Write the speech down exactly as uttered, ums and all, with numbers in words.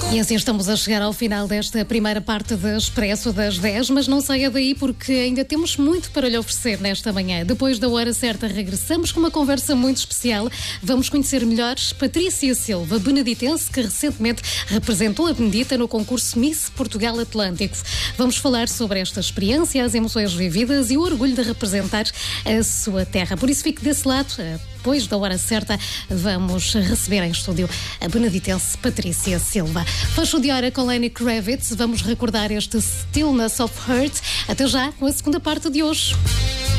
E assim estamos a chegar ao final desta primeira parte do Expresso das dez, mas não saia daí porque ainda temos muito para lhe oferecer nesta manhã. Depois da hora certa regressamos com uma conversa muito especial. Vamos conhecer melhor Patrícia Silva, beneditense, que recentemente representou a Benedita no concurso Miss Portugal Atlântico. Vamos falar sobre esta experiência, as emoções vividas e o orgulho de representar a sua terra. Por isso fique desse lado. Depois da hora certa, vamos receber em estúdio a beneditense Patrícia Silva. Fecho de hora com Lenny Kravitz. Vamos recordar este Stillness of Heart. Até já com a segunda parte de hoje.